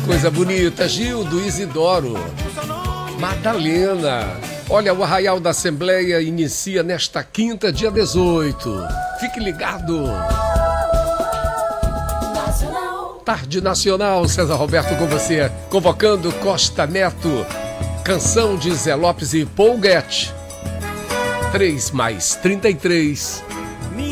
coisa bonita. Gildo, Isidoro, Madalena. Olha, o Arraial da Assembleia inicia nesta quinta, dia 18. Fique ligado. Tarde Nacional, César Roberto com você, convocando Costa Neto, canção de Zé Lopes e Paul Guedes. 3 mais 33